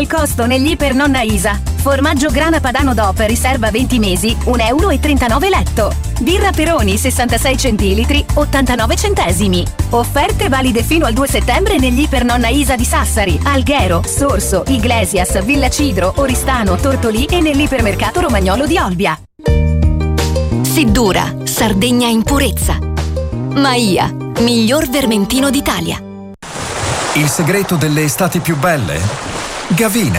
il costo negli Iper Nonna Isa. Formaggio grana padano DOP riserva 20 mesi, €1,39 letto. Birra Peroni 66 centilitri, 89 centesimi. Offerte valide fino al 2 settembre negli Iper Nonna Isa di Sassari, Alghero, Sorso, Iglesias, Villa Cidro, Oristano, Tortolì e nell'ipermercato Romagnolo di Olbia. Siddura, Sardegna in purezza. Maia, miglior vermentino d'Italia. Il segreto delle estati più belle? Gavina.